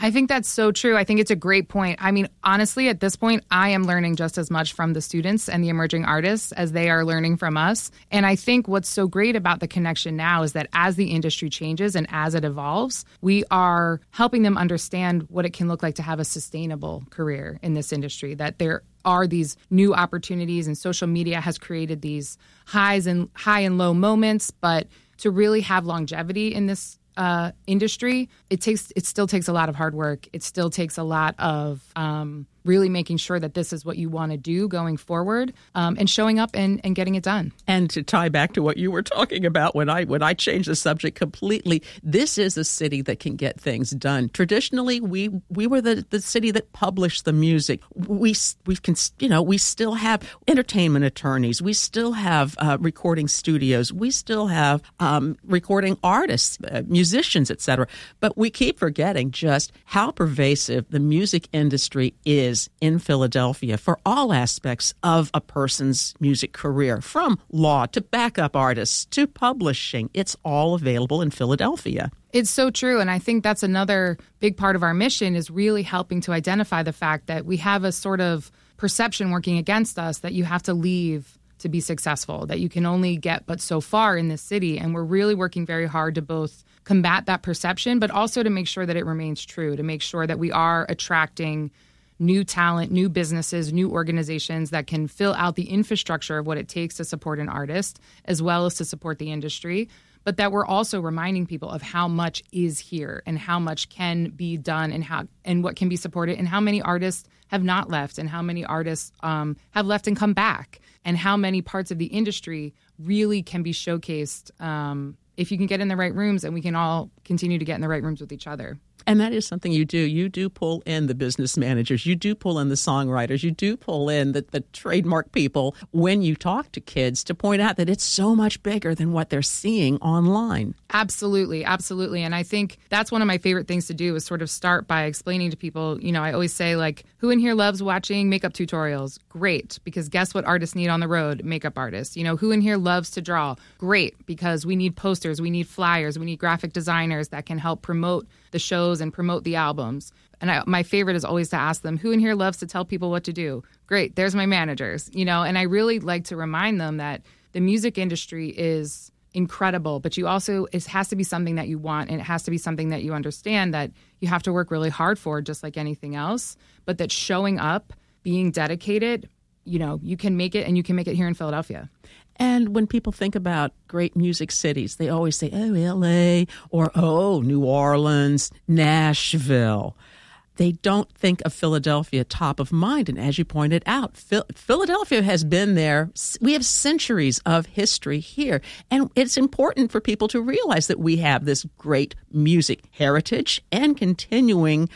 I think that's so true. I think it's a great point. I mean, honestly, at this point, I am learning just as much from the students and the emerging artists as they are learning from us. And I think what's so great about the connection now is that as the industry changes and as it evolves, we are helping them understand what it can look like to have a sustainable career in this industry, that there are these new opportunities, and social media has created these high and low moments. But to really have longevity in this industry, it still takes a lot of hard work. It still takes a lot of really making sure that this is what you want to do going forward, and showing up and getting it done. And to tie back to what you were talking about when I changed the subject completely, this is a city that can get things done. Traditionally, we were the city that published the music. We still have entertainment attorneys. We still have recording studios. We still have recording artists, musicians, etc. But we keep forgetting just how pervasive the music industry is in Philadelphia for all aspects of a person's music career, from law to backup artists to publishing. It's all available in Philadelphia. It's so true. And I think that's another big part of our mission, is really helping to identify the fact that we have a sort of perception working against us that you have to leave to be successful, that you can only get but so far in this city. And we're really working very hard to both combat that perception, but also to make sure that it remains true, to make sure that we are attracting new talent, new businesses, new organizations that can fill out the infrastructure of what it takes to support an artist, as well as to support the industry. But that we're also reminding people of how much is here and how much can be done and what can be supported, and how many artists have not left, and how many artists have left and come back, and how many parts of the industry really can be showcased if you can get in the right rooms, and we can all continue to get in the right rooms with each other. And that is something you do. You do pull in the business managers. You do pull in the songwriters. You do pull in the trademark people when you talk to kids to point out that it's so much bigger than what they're seeing online. Absolutely. Absolutely. And I think that's one of my favorite things to do, is sort of start by explaining to people, I always say, like, who in here loves watching makeup tutorials? Great. Because guess what artists need on the road? Makeup artists. Who in here loves to draw? Great. Because we need posters, we need flyers, we need graphic designers that can help promote the shows and promote the albums. And my favorite is always to ask them, who in here loves to tell people what to do? Great, there's my managers, and I really like to remind them that the music industry is incredible, but it has to be something that you want, and it has to be something that you understand that you have to work really hard for, just like anything else, but that showing up, being dedicated, you can make it, and you can make it here in Philadelphia. And when people think about great music cities, they always say, oh, L.A. or, oh, New Orleans, Nashville. They don't think of Philadelphia top of mind. And as you pointed out, Philadelphia has been there. We have centuries of history here. And it's important for people to realize that we have this great music heritage and continuing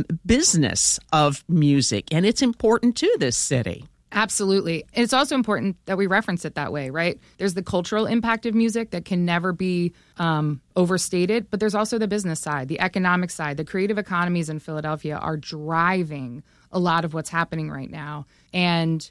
business of music. And it's important to this city. Absolutely. And it's also important that we reference it that way, right? There's the cultural impact of music that can never be overstated, but there's also the business side, the economic side. The creative economies in Philadelphia are driving a lot of what's happening right now. And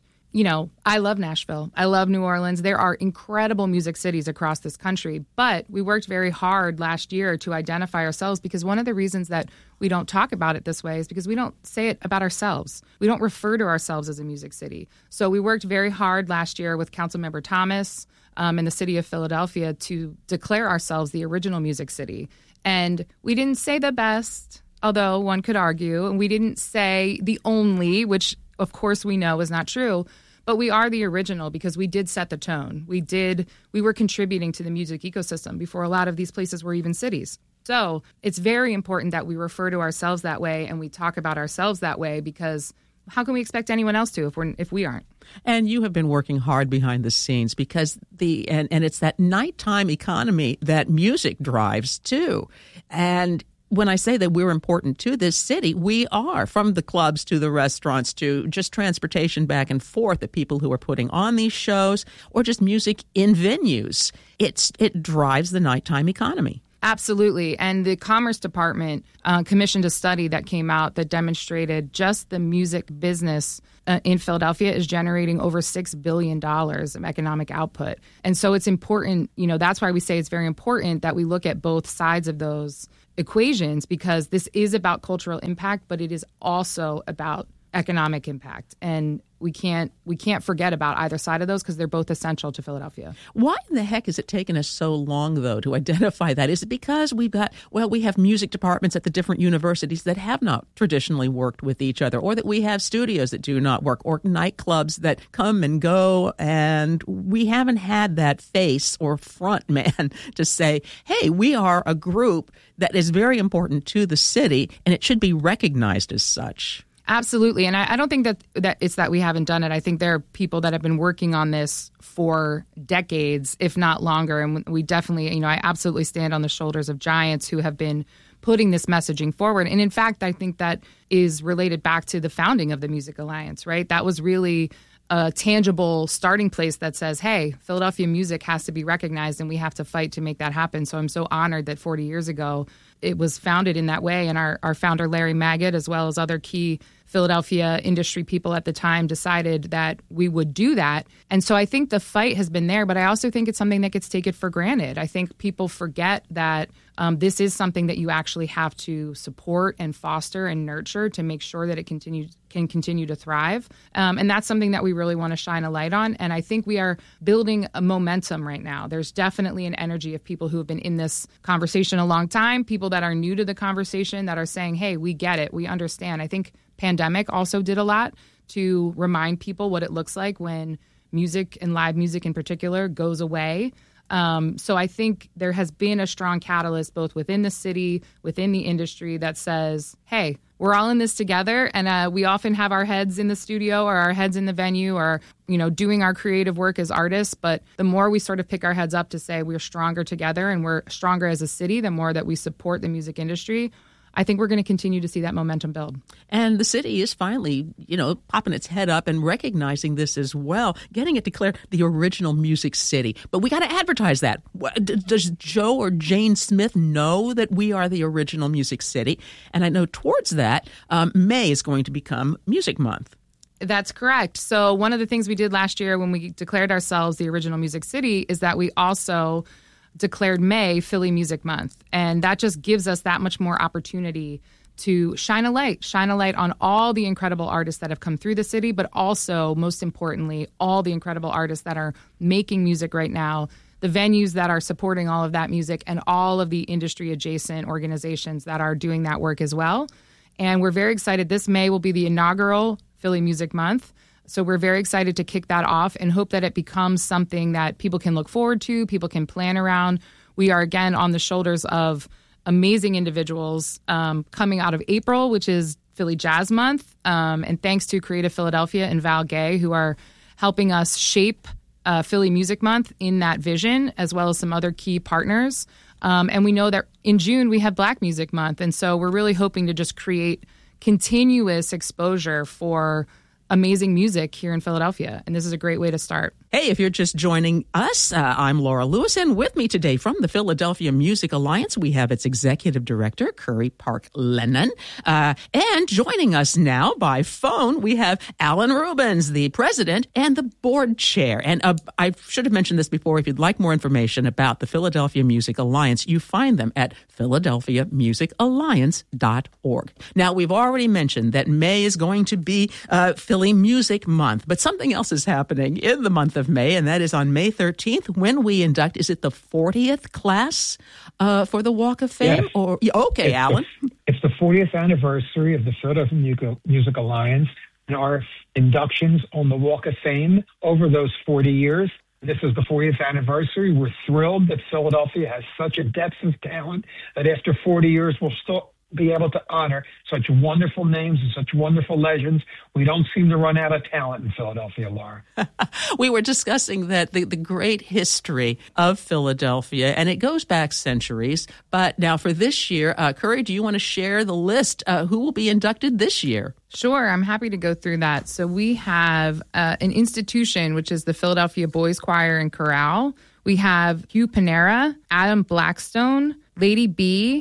I love Nashville. I love New Orleans. There are incredible music cities across this country, but we worked very hard last year to identify ourselves, because one of the reasons that we don't talk about it this way is because we don't say it about ourselves. We don't refer to ourselves as a music city. So we worked very hard last year with Councilmember Thomas and the city of Philadelphia to declare ourselves the original music city. And we didn't say the best, although one could argue, and we didn't say the only, which of course we know is not true, but we are the original because we did set the tone. We were contributing to the music ecosystem before a lot of these places were even cities. So it's very important that we refer to ourselves that way and we talk about ourselves that way, because how can we expect anyone else to if we aren't? And you have been working hard behind the scenes, because and it's that nighttime economy that music drives too. And when I say that we're important to this city, we are, from the clubs to the restaurants to just transportation back and forth, the people who are putting on these shows, or just music in venues. It drives the nighttime economy. Absolutely. And the Commerce Department commissioned a study that came out that demonstrated just the music business in Philadelphia is generating over $6 billion of economic output. And so it's important, that's why we say it's very important that we look at both sides of those equations, because this is about cultural impact, but it is also about economic impact. And we can't forget about either side of those, because they're both essential to Philadelphia. Why in the heck has it taken us so long, though, to identify that? Is it because we have music departments at the different universities that have not traditionally worked with each other, or that we have studios that do not work, or nightclubs that come and go, and we haven't had that face or front man to say, hey, we are a group that is very important to the city, and it should be recognized as such? Absolutely. And I don't think that it's that we haven't done it. I think there are people that have been working on this for decades, if not longer. And we definitely, I absolutely stand on the shoulders of giants who have been putting this messaging forward. And in fact, I think that is related back to the founding of the Music Alliance, right? That was really a tangible starting place that says, hey, Philadelphia music has to be recognized, and we have to fight to make that happen. So I'm so honored that 40 years ago it was founded in that way. And our founder, Larry Magid, as well as other key Philadelphia industry people at the time, decided that we would do that. And so I think the fight has been there, but I also think it's something that gets taken for granted. I think people forget that this is something that you actually have to support and foster and nurture to make sure that it can continue to thrive. And that's something that we really want to shine a light on. And I think we are building a momentum right now. There's definitely an energy of people who have been in this conversation a long time, people that are new to the conversation that are saying, hey, we get it, we understand. I think pandemic also did a lot to remind people what it looks like when music and live music in particular goes away. So I think there has been a strong catalyst both within the city, within the industry that says, hey, we're all in this together. And we often have our heads in the studio or our heads in the venue or, doing our creative work as artists. But the more we sort of pick our heads up to say we're stronger together and we're stronger as a city, the more that we support the music industry, I think we're going to continue to see that momentum build. And the city is finally, popping its head up and recognizing this as well, getting it declared the original music city. But we got to advertise that. Does Joe or Jane Smith know that we are the original music city? And I know towards that, May is going to become Music Month. That's correct. So one of the things we did last year when we declared ourselves the original music city is that we also declared May Philly Music Month. And that just gives us that much more opportunity to shine a light on all the incredible artists that have come through the city, but also, most importantly, all the incredible artists that are making music right now, the venues that are supporting all of that music, and all of the industry adjacent organizations that are doing that work as well. And we're very excited. This May will be the inaugural Philly Music Month. So we're very excited to kick that off and hope that it becomes something that people can look forward to, people can plan around. We are, again, on the shoulders of amazing individuals coming out of April, which is Philly Jazz Month. And thanks to Creative Philadelphia and Val Gay, who are helping us shape Philly Music Month in that vision, as well as some other key partners. And we know that in June, we have Black Music Month. And so we're really hoping to just create continuous exposure for amazing music here in Philadelphia. And this is a great way to start. Hey, if you're just joining us, I'm Laura Lewis, and with me today from the Philadelphia Music Alliance, we have its executive director, Curry Park Lennon. And joining us now by phone, we have Alan Rubens, the president and the board chair. And I should have mentioned this before. If you'd like more information about the Philadelphia Music Alliance, you find them at philadelphiamusicalliance.org. Now, we've already mentioned that May is going to be Philly Music Month, but something else is happening in the month of May, and that is on May 13th when we induct, is it the 40th class for the Walk of Fame? Yes. Or okay, Alan. It's the 40th anniversary of the Philadelphia Music Alliance and our inductions on the Walk of Fame over those 40 years. This is the 40th anniversary. We're thrilled that Philadelphia has such a depth of talent that after 40 years we'll still be able to honor such wonderful names and such wonderful legends. We don't seem to run out of talent in Philadelphia, Laura. We were discussing that the great history of Philadelphia, and it goes back centuries. But now for this year, Curry, do you want to share the list? Who will be inducted this year? Sure, I'm happy to go through that. So we have an institution, which is the Philadelphia Boys Choir and Chorale. We have Hugh Panera, Adam Blackstone, Lady B,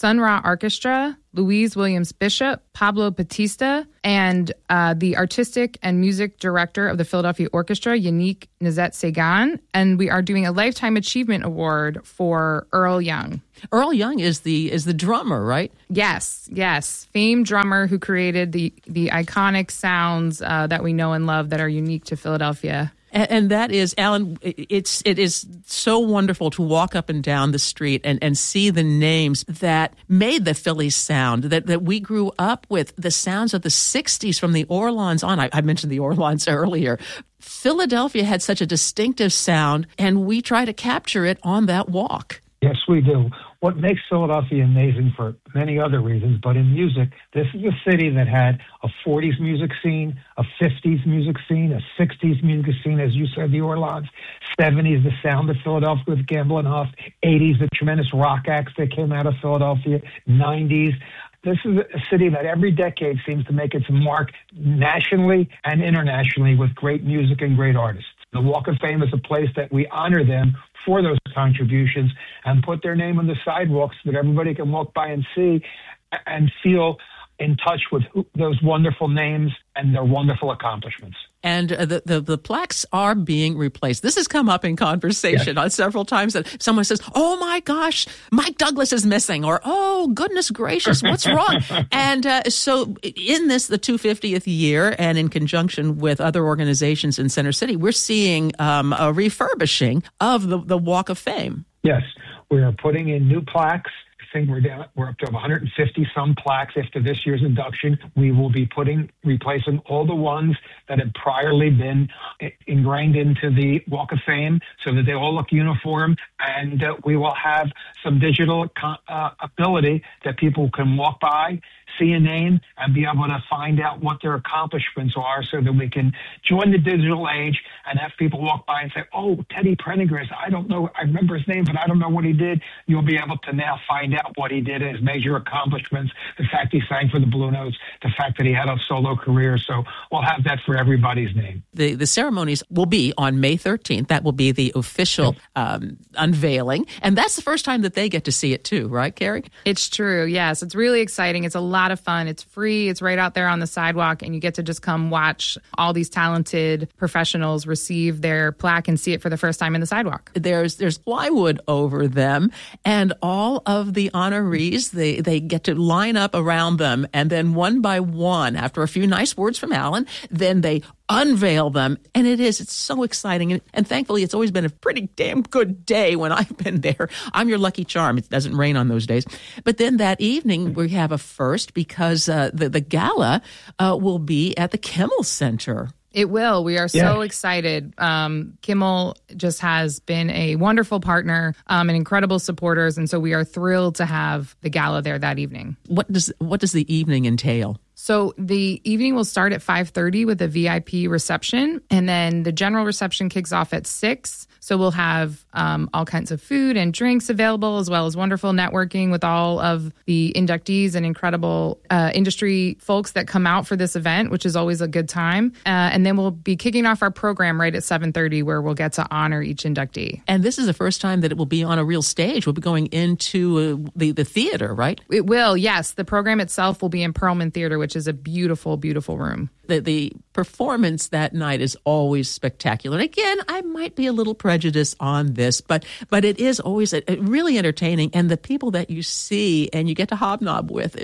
Sun Ra Orchestra, Louise Williams Bishop, Pablo Batista, and the artistic and music director of the Philadelphia Orchestra, Yannick Nezet-Segan. And we are doing a Lifetime Achievement Award for Earl Young. Earl Young is the drummer, right? Yes. Famed drummer who created the iconic sounds that we know and love that are unique to Philadelphia. And that is, Alan, it is so wonderful to walk up and down the street and see the names that made the Philly sound that we grew up with, the sounds of the 60s from the Orlons on. I mentioned the Orlons earlier. Philadelphia had such a distinctive sound, and we try to capture it on that walk. Yes, we do. What makes Philadelphia amazing for many other reasons, but in music, this is a city that had a 40s music scene, a 50s music scene, a 60s music scene, as you said, the Orlons, 70s, the sound of Philadelphia with Gamble and Huff, 80s, the tremendous rock acts that came out of Philadelphia, 90s. This is a city that every decade seems to make its mark nationally and internationally with great music and great artists. The Walk of Fame is a place that we honor them for those contributions and put their name on the sidewalks so that everybody can walk by and see and feel in touch with those wonderful names and their wonderful accomplishments. And the plaques are being replaced. This has come up in conversation on several times that someone says, oh my gosh, Mike Douglas is missing, or oh goodness gracious, what's wrong? And so in this, the 250th year, and in conjunction with other organizations in Center City, we're seeing a refurbishing of the Walk of Fame. Yes, we are putting in new plaques. I think we're up to 150 some plaques after this year's induction. We will be replacing all the ones that had priorly been ingrained into the Walk of Fame so that they all look uniform. And we will have some digital ability that people can walk by, see a name, and be able to find out what their accomplishments are so that we can join the digital age and have people walk by and say, oh, Teddy Prendergast, I don't know, I remember his name, but I don't know what he did. You'll be able to now find out what he did and his major accomplishments, the fact he sang for the Blue Notes, the fact that he had a solo career. So we'll have that for everybody's name. The ceremonies will be on May 13th. That will be the official unveiling. And that's the first time that they get to see it too, right, Carrie? It's true, yes. It's really exciting. It's a lot of fun. It's free. It's right out there on the sidewalk, and you get to just come watch all these talented professionals receive their plaque and see it for the first time in the sidewalk. There's plywood over them, and all of the honorees, they get to line up around them, and then one by one, after a few nice words from Alan, then they unveil them. And it's so exciting. And thankfully, it's always been a pretty damn good day when I've been there. I'm your lucky charm. It doesn't rain on those days. But then that evening, we have a first because the gala will be at the Kimmel Center. It will. We are so excited. Kimmel just has been a wonderful partner and incredible supporters. And so we are thrilled to have the gala there that evening. What does the evening entail? So the evening will start at 5:30 with a VIP reception, and then the general reception kicks off at 6. So we'll have all kinds of food and drinks available, as well as wonderful networking with all of the inductees and incredible industry folks that come out for this event, which is always a good time. And then we'll be kicking off our program right at 7:30, where we'll get to honor each inductee. And this is the first time that it will be on a real stage. We'll be going into the theater, right? It will, yes. The program itself will be in Perlman Theater, which is a beautiful, beautiful room. The performance that night is always spectacular. And again, I might be a little prejudiced on this, but it is always really entertaining. And the people that you see and you get to hobnob with,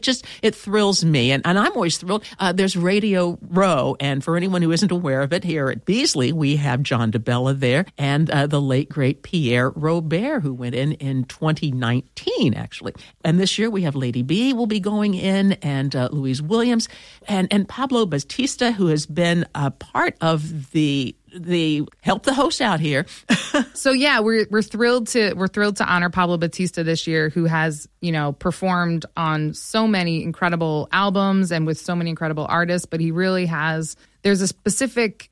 it thrills me. And I'm always thrilled. There's Radio Row. And for anyone who isn't aware of it, here at Beasley, we have John DeBella there and the late, great Pierre Robert, who went in 2019, actually. And this year we have Lady B will be going in, and Louise Williams and Pablo Batista, who has been a part of the help the host out here. So yeah, we're thrilled to honor Pablo Batista this year, who has, performed on so many incredible albums and with so many incredible artists, but he really has there's a specific,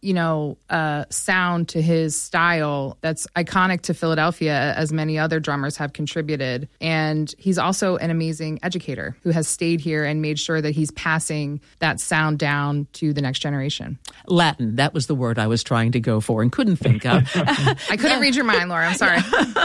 sound to his style that's iconic to Philadelphia, as many other drummers have contributed. And he's also an amazing educator who has stayed here and made sure that he's passing that sound down to the next generation. Latin, that was the word I was trying to go for and couldn't think of. I couldn't read your mind, Laura. I'm sorry.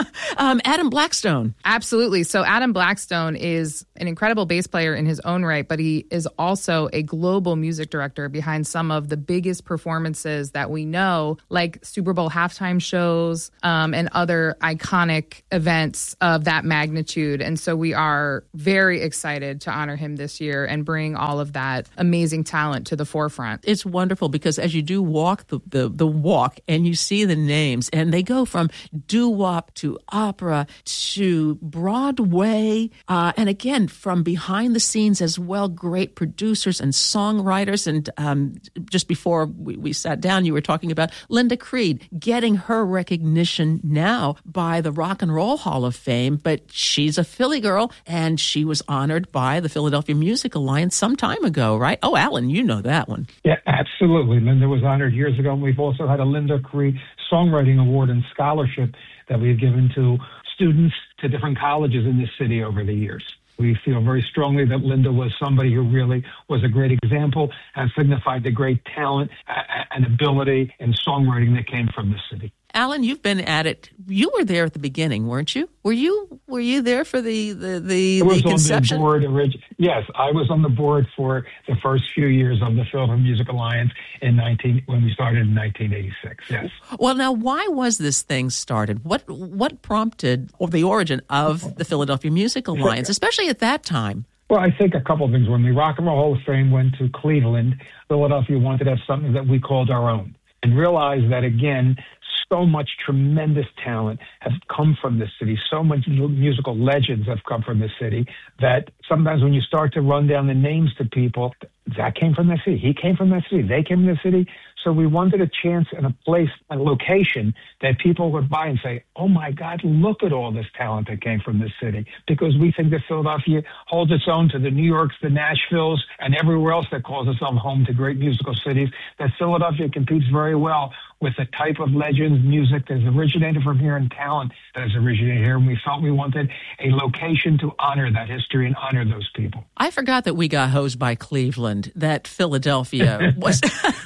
Adam Blackstone. Absolutely. So Adam Blackstone is an incredible bass player in his own right, but he is also a global music director behind some of the biggest performances that we know, like Super Bowl halftime shows and other iconic events of that magnitude. And so we are very excited to honor him this year and bring all of that amazing talent to the forefront. It's wonderful because as you do walk the walk and you see the names and they go from doo-wop to opera to Broadway, and again, from behind the scenes as well, great producers and songwriters. And just before we sat down, you were talking about Linda Creed getting her recognition now by the Rock and Roll Hall of Fame, but she's a Philly girl, and she was honored by the Philadelphia Music Alliance some time ago, right? Oh, Alan, you know that one. Yeah, absolutely. Linda was honored years ago, and we've also had a Linda Creed Songwriting Award and Scholarship that we've given to students to different colleges in this city over the years. We feel very strongly that Linda was somebody who really was a great example and signified the great talent and ability in songwriting that came from the city. Alan, you've been at it. You were there at the beginning, weren't you? Were you there for the conception? On the board yes, I was on the board for the first few years of the Philadelphia Music Alliance when we started in 1986. Yes. Well, now, why was this thing started? What prompted the origin of the Philadelphia Music Alliance, especially at that time? Well, I think a couple of things. When the Rock and Roll Hall of Fame went to Cleveland, Philadelphia wanted to have something that we called our own, and realized that, again, so much tremendous talent has come from this city. So much musical legends have come from this city that sometimes when you start to run down the names to people, that came from that city. He came from that city. They came from the city. So we wanted a chance and a place, a location that people would buy and say, oh, my God, look at all this talent that came from this city. Because we think that Philadelphia holds its own to the New Yorks, the Nashvilles, and everywhere else that calls itself home to great musical cities, that Philadelphia competes very well with the type of legends, music that has originated from here and talent that has originated here. And we felt we wanted a location to honor that history and honor those people. I forgot that we got hosed by Cleveland, that Philadelphia was,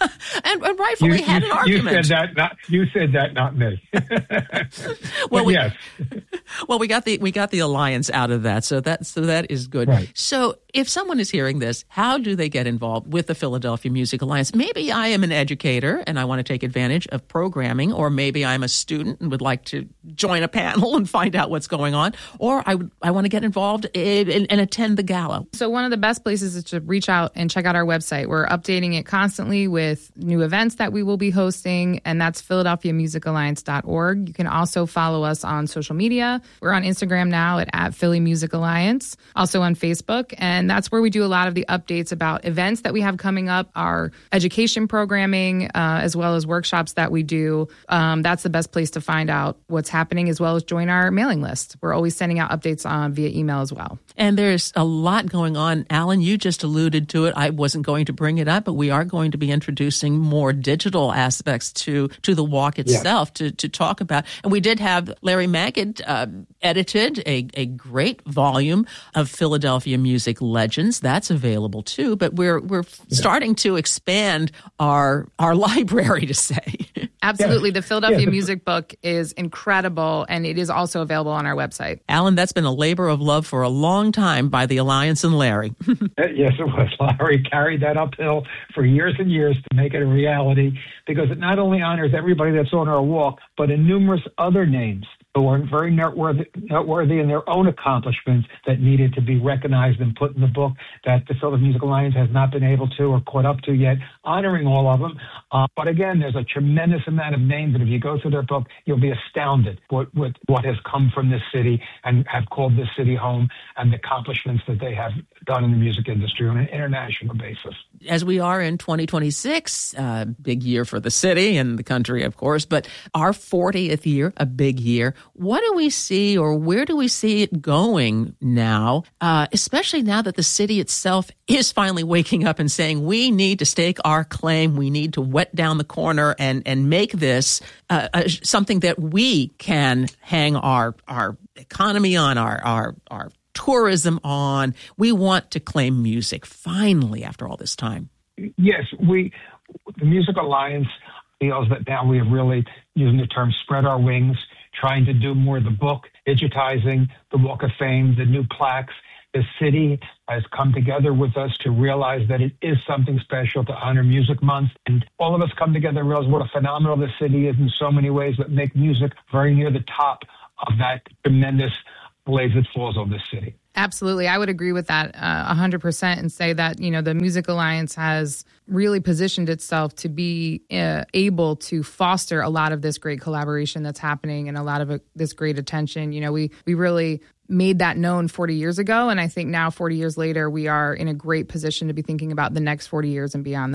and rightfully had an argument. You said that, not me. Well, yes. Well, we got the alliance out of that, so that is good. Right. So, if someone is hearing this, how do they get involved with the Philadelphia Music Alliance? Maybe I am an educator and I want to take advantage of programming, or maybe I'm a student and would like to join a panel and find out what's going on, or I want to get involved and attend the gala. So one of the best places is to reach out and check out our website. We're updating it constantly with new events that we will be hosting, and that's PhiladelphiaMusicAlliance.org. You can also follow us on social media. We're on Instagram now at Philly Music Alliance, also on Facebook, and that's where we do a lot of the updates about events that we have coming up, our education programming, as well as workshops that we do. That's the best place to find out what's happening, as well as join our mailing list. We're always sending out updates via email as well. And there's a lot going on. Alan, you just alluded to it. I wasn't going to bring it up, but we are going to be introducing more digital aspects to the walk itself to talk about. And we did have Larry Magid edited a great volume of Philadelphia music legends. That's available too. But we're starting to expand our library, to say. Absolutely. The Philadelphia Music Book is incredible, and it is also available on our website. Alan, that's been a labor of love for a long time by the Alliance and Larry. Yes, it was. Larry carried that uphill for years and years to make it a reality, because it not only honors everybody that's on our walk, but in numerous other names who are very noteworthy in their own accomplishments that needed to be recognized and put in the book that the Philadelphia Music Alliance has not been able to or caught up to yet, honoring all of them. But again, there's a tremendous amount of names, and if you go through their book, you'll be astounded with what has come from this city and have called this city home, and the accomplishments that they have done in the music industry on an international basis. As we are in 2026, big year for the city and the country, of course, but our 40th year, a big year. what do we see, or where do we see it going now, especially now that the city itself is finally waking up and saying we need to stake our claim, we need to wet down the corner and make this something that we can hang our economy on, our tourism on. We want to claim music, finally, after all this time. Yes, the Music Alliance feels that now we have really, using the term, spread our wings, trying to do more of the book, digitizing the Walk of Fame, the new plaques. The city has come together with us to realize that it is something special to honor Music Month. And all of us come together and realize what a phenomenal the city is in so many ways that make music very near the top of that tremendous blaze that falls on this city. Absolutely. I would agree with that 100% and say that, the Music Alliance has really positioned itself to be able to foster a lot of this great collaboration that's happening and a lot of this great attention. We really made that known 40 years ago. And I think now, 40 years later, we are in a great position to be thinking about the next 40 years and beyond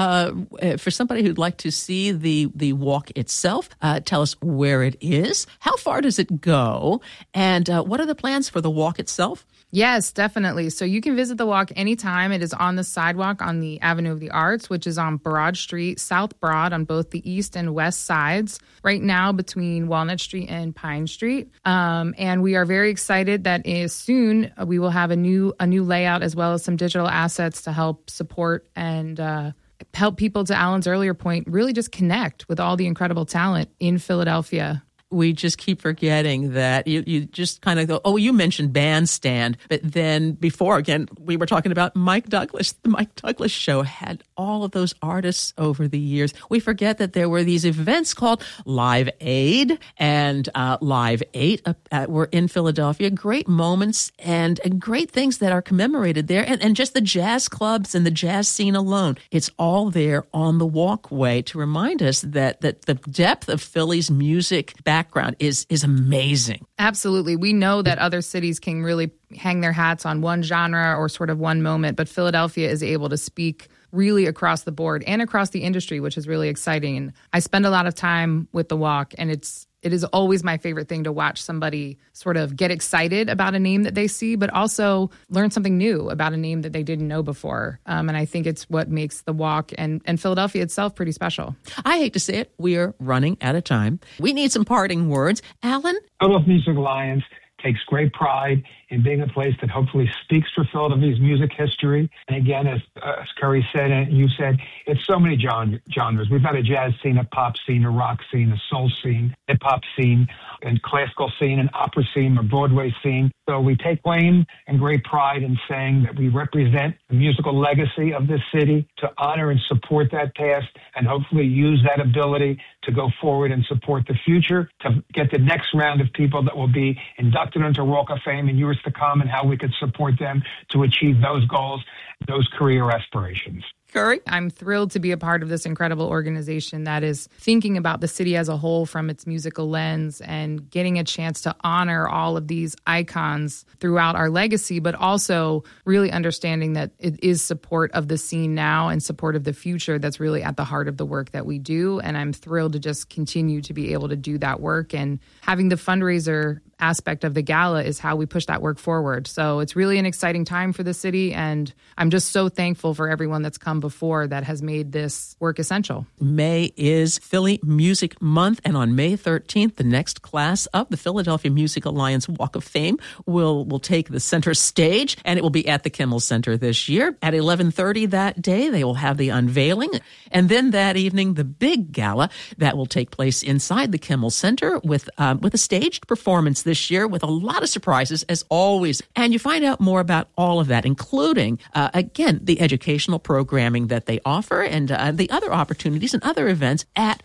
that. For somebody who'd like to see the walk itself, tell us where it is. How far does it go? And what are the plans for the walk itself? Yes, definitely. So you can visit the walk anytime. It is on the sidewalk on the Avenue of the Arts, which is on Broad Street, South Broad, on both the east and west sides, right now between Walnut Street and Pine Street. And we are very excited that soon we will have a new layout as well as some digital assets to help support and help people, to Alan's earlier point, really just connect with all the incredible talent in Philadelphia. We just keep forgetting that you just kind of go, oh, you mentioned Bandstand, but then before, again, we were talking about Mike Douglas. The Mike Douglas Show had all of those artists over the years. We forget that there were these events called Live Aid and Live 8 were in Philadelphia. Great moments and great things that are commemorated there. And just the jazz clubs and the jazz scene alone. It's all there on the walkway to remind us that the depth of Philly's music background is amazing. Absolutely. We know that other cities can really hang their hats on one genre or sort of one moment, but Philadelphia is able to speak really across the board and across the industry, which is really exciting. And I spend a lot of time with the walk, and it is always my favorite thing to watch somebody sort of get excited about a name that they see, but also learn something new about a name that they didn't know before. And I think it's what makes the walk and Philadelphia itself pretty special. I hate to say it, we are running out of time. We need some parting words. Alan? Philadelphia Music Alliance takes great pride in being a place that hopefully speaks for Philadelphia's music history. And again, as Curry said, and you said, it's so many genres. We've got a jazz scene, a pop scene, a rock scene, a soul scene, hip-hop scene, and classical scene, an opera scene, a Broadway scene. So we take claim and great pride in saying that we represent the musical legacy of this city, to honor and support that past, and hopefully use that ability to go forward and support the future, to get the next round of people that will be inducted into Walk of Fame in years to come, and how we could support them to achieve those goals, those career aspirations. Curry? I'm thrilled to be a part of this incredible organization that is thinking about the city as a whole from its musical lens and getting a chance to honor all of these icons throughout our legacy, but also really understanding that it is support of the scene now and support of the future that's really at the heart of the work that we do. And I'm thrilled to just continue to be able to do that work. And having the fundraiser aspect of the gala is how we push that work forward. So it's really an exciting time for the city, and I'm just so thankful for everyone that's come before that has made this work essential. May is Philly Music Month, and on May 13th, the next class of the Philadelphia Music Alliance Walk of Fame will take the center stage, and it will be at the Kimmel Center this year. At 11:30 that day, they will have the unveiling, and then that evening, the big gala that will take place inside the Kimmel Center with a staged performance this year with a lot of surprises, as always. And you find out more about all of that, including, again, the educational programming that they offer and the other opportunities and other events at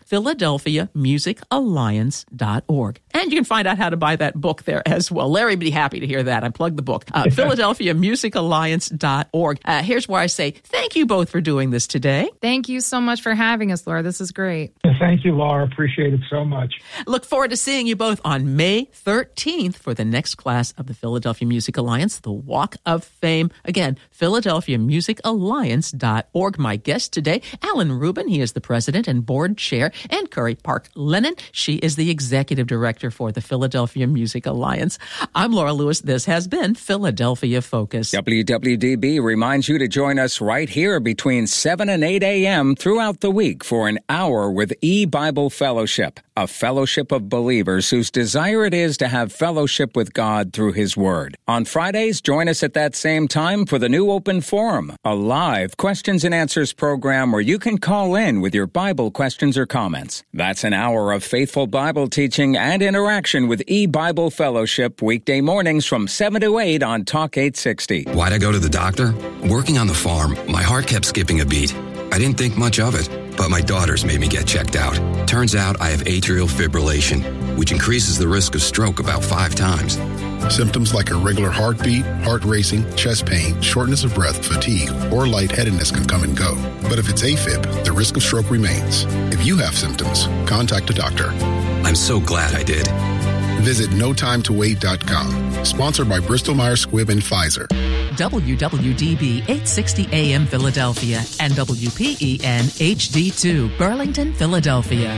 PhiladelphiaMusicAlliance.org. And you can find out how to buy that book there as well. Larry would be happy to hear that. I plugged the book. PhiladelphiaMusicAlliance.org. Here's where I say thank you both for doing this today. Thank you so much for having us, Laura. This is great. Thank you, Laura. Appreciate it so much. Look forward to seeing you both on May 13th for the next class of the Philadelphia Music Alliance, the Walk of Fame. Again, PhiladelphiaMusicAlliance.org. philadelphia.org. My guest today, Alan Rubin. He is the president and board chair, and Curry Park Lennon. She is the executive director for the Philadelphia Music Alliance. I'm Laura Lewis. This has been Philadelphia Focus. WWDB reminds you to join us right here between 7 and 8 a.m. throughout the week for an hour with E-Bible Fellowship, a fellowship of believers whose desire it is to have fellowship with God through His Word. On Fridays, join us at that same time for the New Open Forum, a live questions and answers program where you can call in with your Bible questions or comments. That's an hour of faithful Bible teaching and interaction with E-Bible Fellowship weekday mornings from 7 to 8 on Talk 860. Why'd I go to the doctor? Working on the farm, my heart kept skipping a beat. I didn't think much of it, but my daughters made me get checked out. Turns out I have atrial fibrillation, which increases the risk of stroke about 5 times. Symptoms like irregular heartbeat, heart racing, chest pain, shortness of breath, fatigue, or lightheadedness can come and go. But if it's AFib, the risk of stroke remains. If you have symptoms, contact a doctor. I'm so glad I did. Visit notimetowait.com. Sponsored by Bristol-Myers Squibb and Pfizer. WWDB 860 AM Philadelphia and WPEN HD2 Burlington, Philadelphia.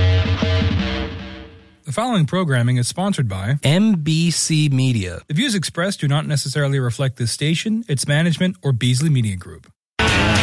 The following programming is sponsored by MBC Media. The views expressed do not necessarily reflect this station, its management, or Beasley Media Group.